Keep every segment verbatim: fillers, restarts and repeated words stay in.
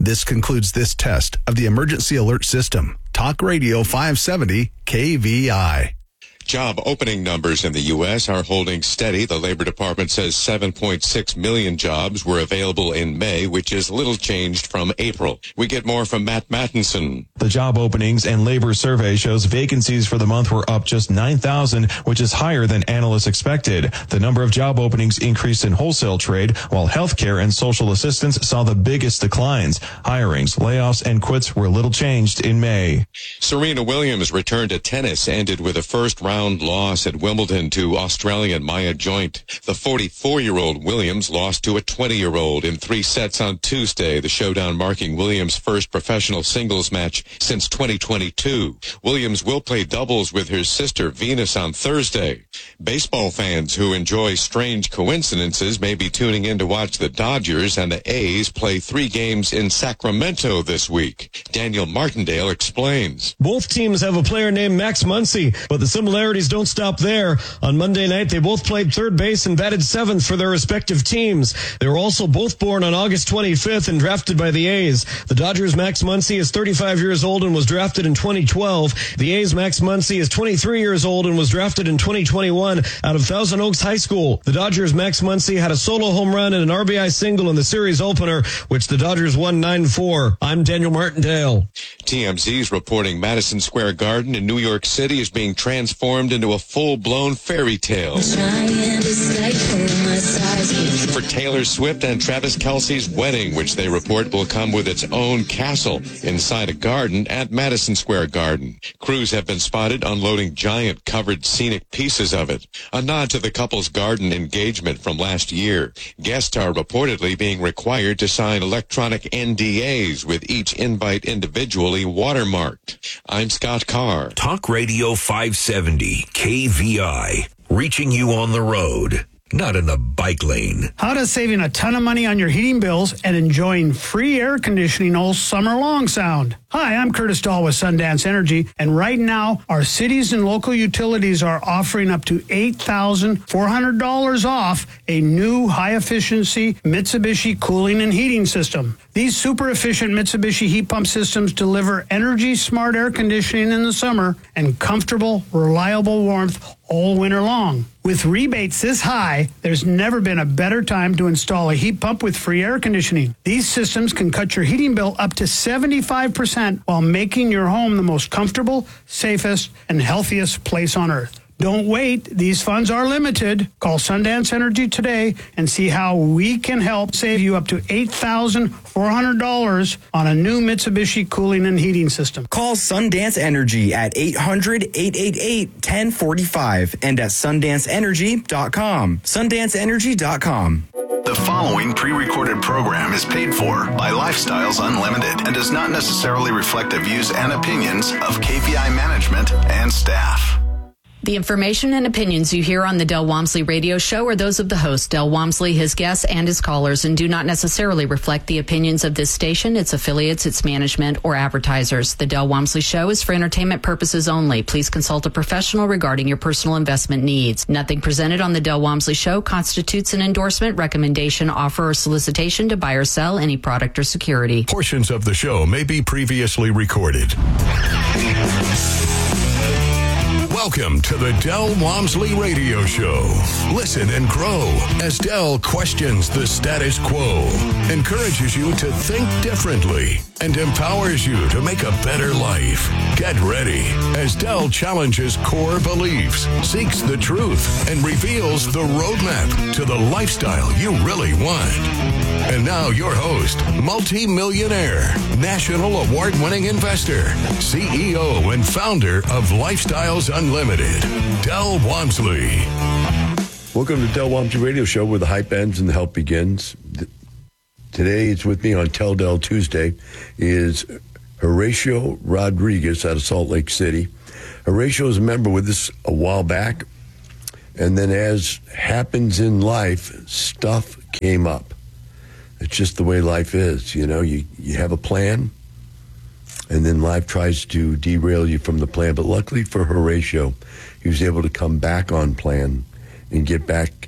This concludes this test of the emergency alert system. Talk Radio five seventy K V I. Job opening numbers in the U S are holding steady. The Labor Department says seven point six million jobs were available in May, which is little changed from April. We get more from Matt Mattinson. The job openings and labor survey shows vacancies for the month were up just nine thousand, which is higher than analysts expected. The number of job openings increased in wholesale trade, while healthcare and social assistance saw the biggest declines. Hirings, layoffs, and quits were little changed in May. Serena Williams' return to tennis ended with a first round loss at Wimbledon to Australian Maya Joint. The forty-four-year-old Williams lost to a twenty-year-old in three sets on Tuesday, the showdown marking Williams' first professional singles match since twenty twenty-two. Williams will play doubles with her sister Venus on Thursday. Baseball fans who enjoy strange coincidences may be tuning in to watch the Dodgers and the A's play three games in Sacramento this week. Daniel Martindale explains. Both teams have a player named Max Muncy, but the similarities don't stop there. On Monday night, they both played third base and batted seventh for their respective teams. They were also both born on August twenty-fifth and drafted by the A's. The Dodgers' Max Muncy is thirty-five years old and was drafted in twenty twelve. The A's' Max Muncy is twenty-three years old and was drafted in twenty twenty-one out of Thousand Oaks High School. The Dodgers' Max Muncy had a solo home run and an R B I single in the series opener, which the Dodgers won nine four. I'm Daniel Martindale. T M Z's reporting Madison Square Garden in New York City is being transformed into a full-blown fairy tale. For Taylor Swift and Travis Kelce's wedding, which they report will come with its own castle inside a garden at Madison Square Garden. Crews have been spotted unloading giant covered scenic pieces of it, a nod to the couple's garden engagement from last year. Guests are reportedly being required to sign electronic N D As with each invite individually watermarked. I'm Scott Carr. Talk Radio five seventy K V I, reaching you on the road, not in the bike lane. How does saving a ton of money on your heating bills and enjoying free air conditioning all summer long sound? Hi, I'm Curtis Dahl with Sundance Energy, and right now, our cities and local utilities are offering up to eight thousand four hundred dollars off a new high-efficiency Mitsubishi cooling and heating system. These super-efficient Mitsubishi heat pump systems deliver energy-smart air conditioning in the summer and comfortable, reliable warmth all winter long. With rebates this high, there's never been a better time to install a heat pump with free air conditioning. These systems can cut your heating bill up to seventy-five percent while making your home the most comfortable, safest, and healthiest place on earth. Don't wait. These funds are limited. Call Sundance Energy today and see how we can help save you up to eight thousand four hundred dollars on a new Mitsubishi cooling and heating system. Call Sundance Energy at eight hundred, eight eight eight, one zero four five and at sundance energy dot com. sundance energy dot com. The following pre-recorded program is paid for by Lifestyles Unlimited and does not necessarily reflect the views and opinions of K V I management and staff. The information and opinions you hear on the Del Walmsley radio show are those of the host, Del Walmsley, his guests, and his callers, and do not necessarily reflect the opinions of this station, its affiliates, its management, or advertisers. The Del Walmsley show is for entertainment purposes only. Please consult a professional regarding your personal investment needs. Nothing presented on the Del Walmsley show constitutes an endorsement, recommendation, offer, or solicitation to buy or sell any product or security. Portions of the show may be previously recorded. Welcome to the Del Walmsley Radio Show. Listen and grow as Del questions the status quo, encourages you to think differently, and empowers you to make a better life. Get ready as Del challenges core beliefs, seeks the truth, and reveals the roadmap to the lifestyle you really want. And now your host, multi-millionaire, national award-winning investor, C E O and founder of Lifestyles Unlimited, Del Walmsley. Welcome to Del Walmsley Radio Show, where the hype ends and the help begins. Today, it's with me on Tell Del Tuesday is Horatio Rodriguez out of Salt Lake City. Horatio was a member with us a while back, and then as happens in life, stuff came up. It's just the way life is, you know. You, you have a plan, and then life tries to derail you from the plan. But luckily for Horatio, he was able to come back on plan and get back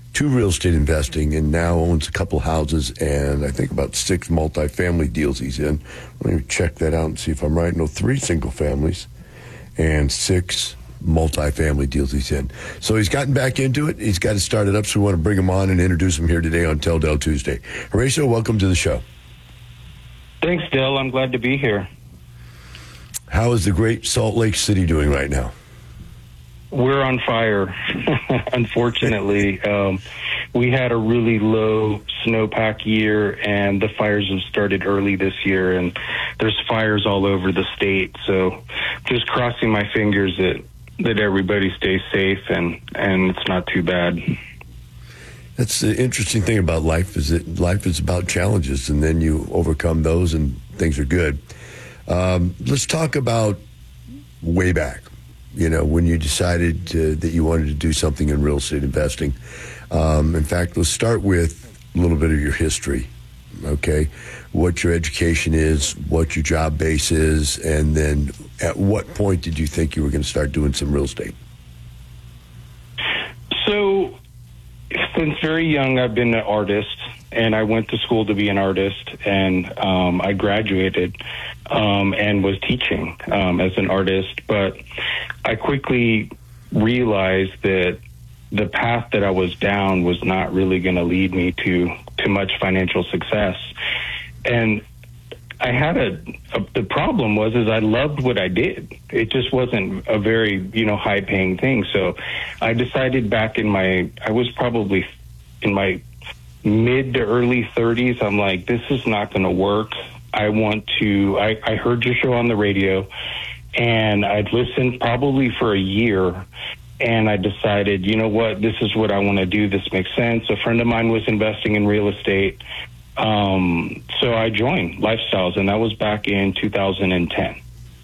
to real estate investing and now owns a couple houses and I think about six multifamily deals he's in. Let me check that out and see if I'm right. No, three single families and six multifamily deals he's in. So he's gotten back into it. He's got it started up, so we want to bring him on and introduce him here today on Tell Del Tuesday. Horatio, welcome to the show. Thanks, Del. I'm glad to be here. How is the great Salt Lake City doing right now? We're on fire, unfortunately. Um, we had a really low snowpack year, and the fires have started early this year, and there's fires all over the state. So just crossing my fingers that, that everybody stays safe and, and it's not too bad. That's the interesting thing about life is that life is about challenges, and then you overcome those and things are good. Um, let's talk about way back. You know, when you decided to, that you wanted to do something in real estate investing. Um, in fact, let's start with a little bit of your history, okay? What your education is, what your job base is, and then at what point did you think you were going to start doing some real estate? So, since very young, I've been an artist, and I went to school to be an artist, and um, I graduated um, and was teaching um, as an artist, but I quickly realized that the path that I was down was not really going to lead me to, to much financial success. And I had a, a, the problem was, is I loved what I did. It just wasn't a very, you know, high paying thing. So I decided back in my, I was probably in my mid to early thirties. I'm like, this is not going to work. I want to, I, I heard your show on the radio and I'd listened probably for a year. And I decided, you know what, this is what I want to do. This makes sense. A friend of mine was investing in real estate. Um, so I joined Lifestyles, and that was back in two thousand ten.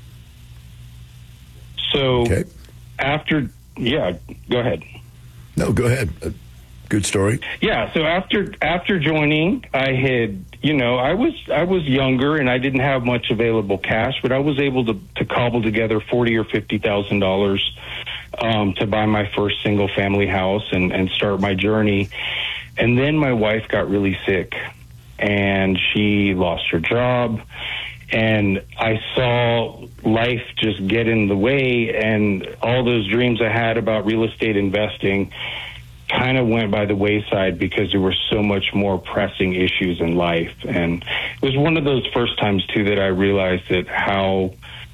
So okay. after, yeah, go ahead. No, go ahead. Uh, good story. Yeah. So after, after joining, I had, you know, I was, I was younger and I didn't have much available cash, but I was able to, to cobble together forty or fifty thousand dollars, um, to buy my first single family house and, and start my journey. And then my wife got really sick and she lost her job, and I saw life just get in the way, and all those dreams I had about real estate investing kind of went by the wayside because there were so much more pressing issues in life. And it was one of those first times too that I realized that how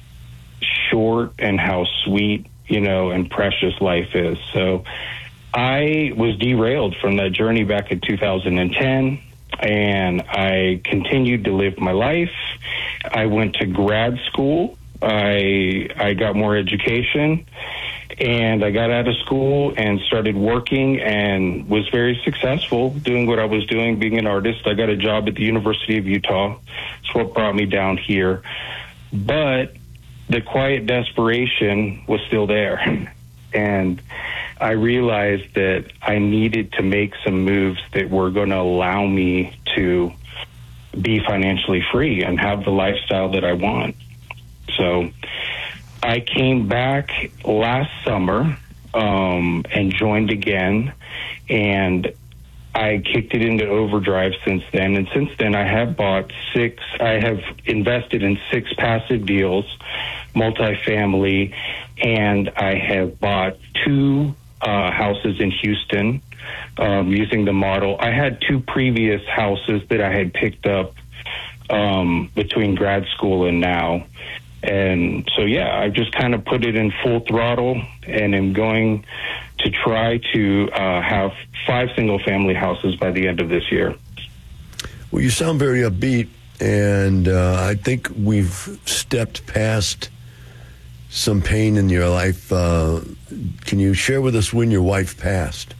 short and how sweet, you know, and precious life is. So I was derailed from that journey back in two thousand ten, and I continued to live my life. I went to grad school. I I got more education, and I got out of school and started working and was very successful doing what I was doing, being an artist. I got a job at the University of Utah. That's what brought me down here. But the quiet desperation was still there. And I realized that I needed to make some moves that were going to allow me to be financially free and have the lifestyle that I want. So I came back last summer um, and joined again, and I kicked it into overdrive since then. And since then, I have bought six, I have invested in six passive deals, multifamily, and I have bought two uh, houses in Houston um, using the model. I had two previous houses that I had picked up um, between grad school and now. And so, yeah, I've just kind of put it in full throttle and am going to try to uh, have five single-family houses by the end of this year. Well, you sound very upbeat, and uh, I think we've stepped past some pain in your life. Uh, can you share with us when your wife passed?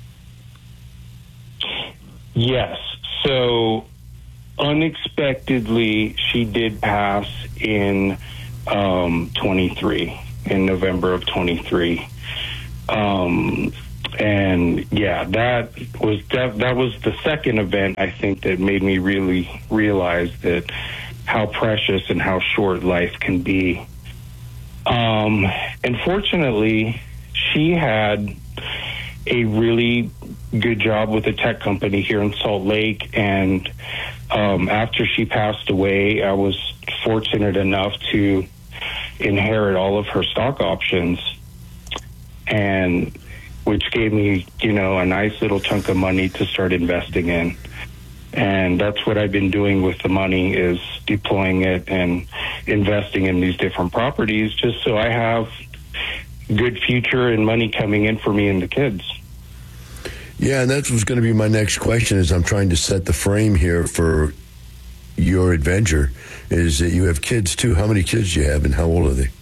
Yes. So, unexpectedly, she did pass in um, twenty-three, in November of twenty-three. Um, and yeah, that was that, that was the second event, I think, that made me really realize that how precious and how short life can be. Um, and fortunately, she had a really good job with a tech company here in Salt Lake. And um, after she passed away, I was fortunate enough to inherit all of her stock options, and which gave me, you know, a nice little chunk of money to start investing in. And that's what I've been doing with the money, is deploying it and investing in these different properties, just so I have good future and money coming in for me and the kids. Yeah, and that was going to be my next question, is I'm trying to set the frame here for your adventure, is that you have kids too. How many kids do you have, and how old are they?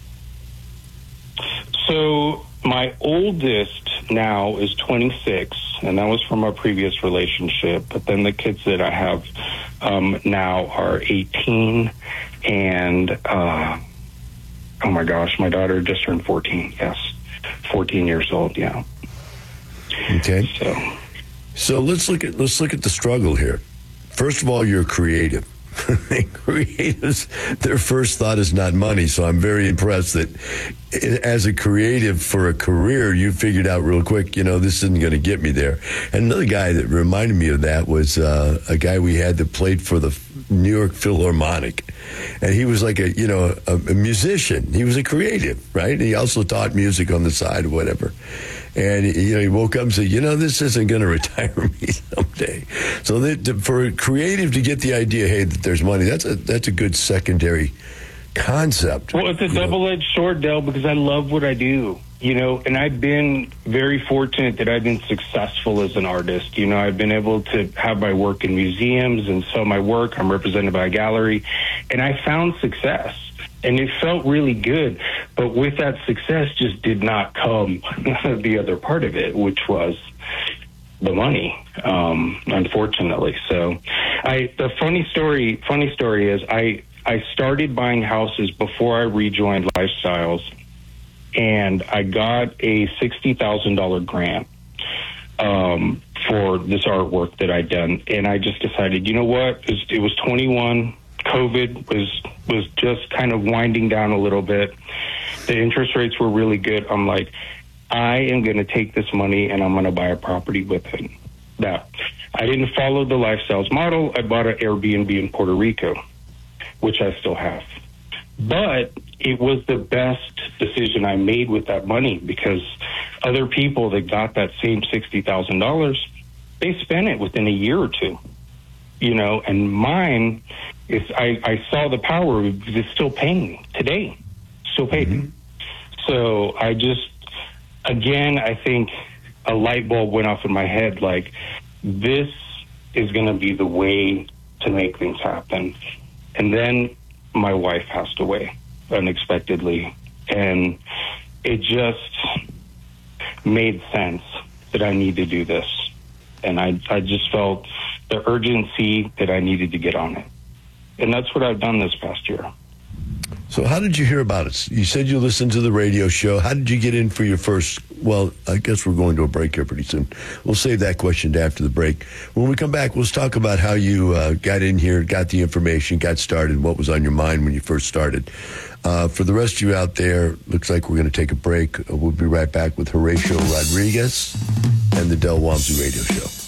So my oldest now is twenty-six, and that was from our previous relationship. But then the kids that I have um, now are eighteen, and uh, oh my gosh, my daughter just turned fourteen. Yes, fourteen years old. Yeah. Okay. So, so let's look at let's look at the struggle here. First of all, you're creative. Creatives, their first thought is not money, so I'm very impressed that as a creative for a career, you figured out real quick, you know, this isn't going to get me there. And another guy that reminded me of that was uh, a guy we had that played for the New York Philharmonic, and he was like a, you know, a, a musician. He was a creative, right? And he also taught music on the side or whatever. And, you know, he woke up and said, you know, this isn't going to retire me someday. So that, for a creative to get the idea, hey, that there's money, that's a that's a good secondary concept. Well, it's a double-edged sword, Del, because I love what I do, you know, and I've been very fortunate that I've been successful as an artist. You know, I've been able to have my work in museums and sell my work. I'm represented by a gallery, and I found success. And it felt really good. But with that success just did not come the other part of it, which was the money, um, unfortunately. So I, the funny story, funny story is I, I started buying houses before I rejoined Lifestyles, and I got a sixty thousand dollars grant um, for this artwork that I'd done. And I just decided, you know what, it was, it was twenty-one. COVID was was just kind of winding down a little bit. The interest rates were really good. I'm like, I am going to take this money and I'm going to buy a property with it. Now, I didn't follow the Lifestyles model. I bought an Airbnb in Puerto Rico, which I still have. But it was the best decision I made with that money, because other people that got that same sixty thousand dollars, they spent it within a year or two. You know, and mine is, I, I saw the power because it's still paying me today, still paid me. Mm-hmm. So I just, again, I think a light bulb went off in my head, like, this is going to be the way to make things happen. And then my wife passed away unexpectedly, and it just made sense that I need to do this. And I, I just felt the urgency that I needed to get on it. And that's what I've done this past year. So how did you hear about it? You said you listened to the radio show. How did you get in for your first, well, I guess we're going to a break here pretty soon. We'll save that question to after the break. When we come back, we'll talk about how you uh, got in here, got the information, got started, what was on your mind when you first started. Uh, for the rest of you out there, looks like we're going to take a break. We'll be right back with Horatio Rodriguez and the Del Walmsley Radio Show.